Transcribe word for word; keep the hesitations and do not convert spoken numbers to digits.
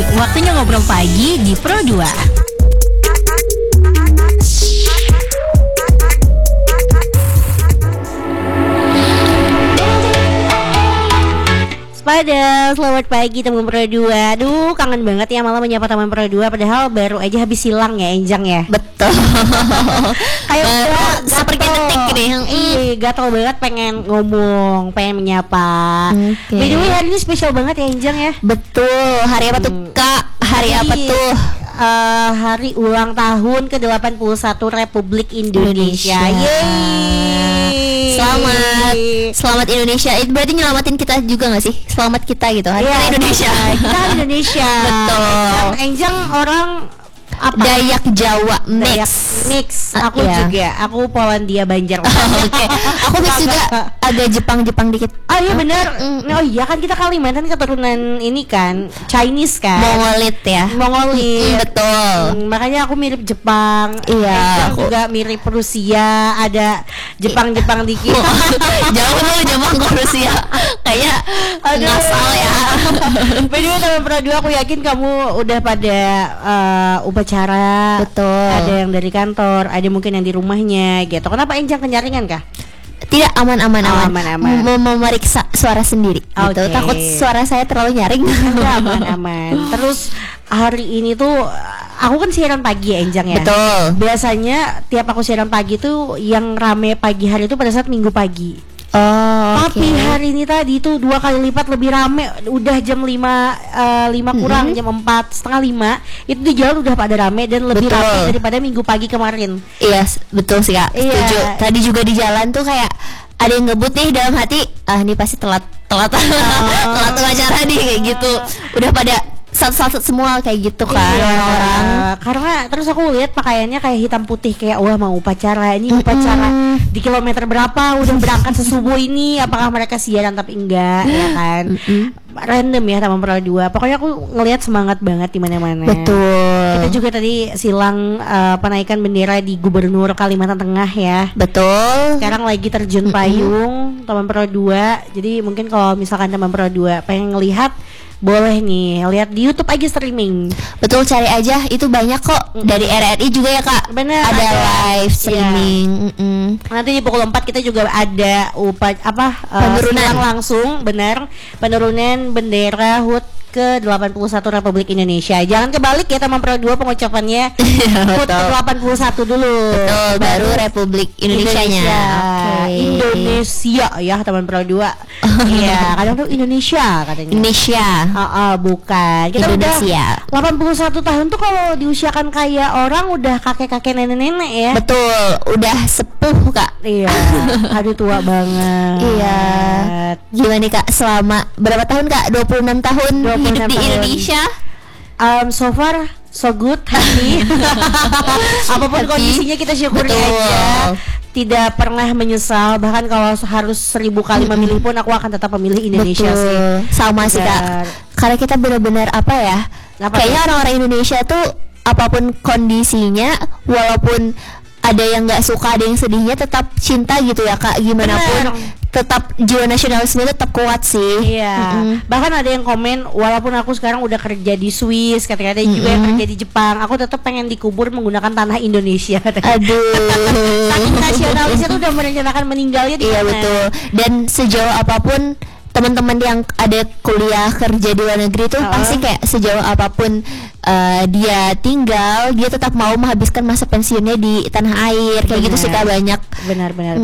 Waktunya ngobrol pagi di Pro dua. Pada selamat pagi teman Pro dua. Aduh, kangen banget ya malah menyapa teman Pro dua, padahal baru aja habis silang ya Enjang ya. Betul. Kayak udah seperti detik nih. Iya, gatel banget pengen ngomong, pengen menyapa. Okay. By the way, hari ini spesial banget ya Enjang ya. Betul. Hari apa tuh Kak? Hari apa tuh? Uh, hari ulang tahun ke delapan puluh satu Republik Indonesia. Indonesia. Yeay. Selamat. Selamat Indonesia. Itu berarti nyelamatin kita juga gak sih? Selamat kita gitu. Hari ya, Indonesia. Kita Indonesia. Betul. Enjang orang apa? Dayak Jawa mix. Dayak mix. Aku uh, iya. juga. Aku Polandia Banjar. Oke. Okay. Aku mix juga agak Jepang-Jepang dikit. Oh iya benar. Mm, oh iya kan kita Kalimantan keturunan ini kan Chinese kan. Mongolit ya. Mongolit. Mm, betul. Hmm, makanya aku mirip Jepang. Iya. Aku juga mirip Rusia. Ada Jepang-Jepang dikit. Jauh loh Jepang ke Rusia. Kayak ngasal ya. By the way teman Pro dua, aku yakin kamu udah pada uh, upacara. Betul. Ada yang dari kantor, ada mungkin yang di rumahnya gitu. Kenapa Enjang kenyaringan kah? Tidak, aman aman Oh, aman. aman, aman. Mem- memeriksa suara sendiri Okay. gitu. Takut suara saya terlalu nyaring. aman aman. Terus hari ini tuh aku kan siaran pagi ya Enjang ya. Betul. Biasanya tiap aku siaran pagi tuh yang rame pagi hari itu pada saat Minggu pagi. Oh, Tapi okay. hari ini tadi tuh dua kali lipat lebih rame. Udah jam lima uh, lima kurang, mm-hmm. jam empat setengah lima itu di jalan udah pada rame dan lebih Betul. rame daripada Minggu pagi kemarin. Iya, betul sih Kak. Iya. Setuju. Tadi juga di jalan tuh kayak ada yang ngebut nih dalam hati, ah ini pasti telat telat Oh. telat acara nih kayak gitu. Udah pada satu-satu semua kayak gitu kan Iya, orang. karena terus aku lihat pakaiannya kayak hitam putih, kayak wah mau upacara ini upacara Mm-mm. di kilometer berapa udah berangkat sesubuh ini, apakah mereka siaran tapi enggak ya kan. Mm-mm. Random ya teman Pro dua. Pokoknya aku ngelihat semangat banget di mana-mana. Betul. Kita juga tadi silang uh, penaikan bendera di Gubernur Kalimantan Tengah ya. Betul. Sekarang lagi terjun payung teman Pro dua. Jadi mungkin kalau misalkan teman Pro dua pengen ngelihat, boleh nih lihat di YouTube aja streaming. Betul, cari aja itu banyak kok dari R R I juga ya Kak. Bener, ada, ada. live streaming. Mm-mm. Nanti di pukul empat kita juga ada upa apa uh, Penurunan. silang langsung, benar, penurunan bendera H U T ke delapan puluh satu Republik Indonesia. Jangan kebalik ya teman Pro dua pengucapannya. H U T ke delapan puluh satu dulu. Betul, baru Republik Indonesianya. Indonesia. Okay. Indonesia ya teman Pro dua. Iya, kadang tuh Indonesia katanya. Indonesia. Uh, uh, bukan. Kita Indonesia. udah delapan puluh satu tahun tuh kalau diusiakan kayak orang udah kakek-kakek nenek-nenek ya. Betul, udah sepuh Kak. Iya. Aduh tua banget. Iya. Gimana nih Kak, selama berapa tahun Kak? dua puluh enam tahun dua puluh enam hidup di tahun. Indonesia? Um, so far so good, happy. Apapun Happy. kondisinya kita syukuri Betul. aja. Tidak pernah menyesal. Bahkan kalau harus seribu kali memilih pun aku akan tetap memilih Indonesia. Betul. Sih. Sama sih Kak. Benar. Karena kita benar-benar apa ya? Apa Kayaknya tuh? orang-orang Indonesia tuh apapun kondisinya, walaupun ada yang nggak suka, ada yang sedihnya, tetap cinta gitu ya Kak. Gimana pun Benar. tetap jiwa nasionalisme tetap kuat sih. Iya. Mm-mm. Bahkan ada yang komen, walaupun aku sekarang udah kerja di Swiss, katanya ada juga yang Mm-mm. kerja di Jepang, aku tetap pengen dikubur menggunakan tanah Indonesia. Aduh. Saking nasionalisnya tuh udah merencanakan meninggalnya di Iya mana. betul. Dan sejauh apapun teman-teman yang ada kuliah kerja di luar negeri tuh Uh-uh. pasti kayak sejauh apapun uh, dia tinggal, dia tetap mau menghabiskan masa pensiunnya di tanah air. Kayak gitu sih Kak, banyak. Benar-benar.